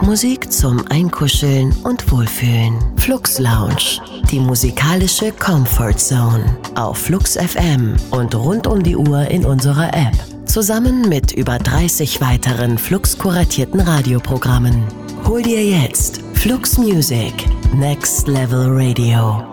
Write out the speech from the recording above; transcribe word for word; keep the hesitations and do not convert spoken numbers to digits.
Musik zum Einkuscheln und Wohlfühlen. Flux Lounge, die musikalische Comfort Zone auf Flux F M und rund um die Uhr in unserer App. Zusammen mit über dreißig weiteren Flux-kuratierten Radioprogrammen. Hol dir jetzt Flux Music Next Level Radio.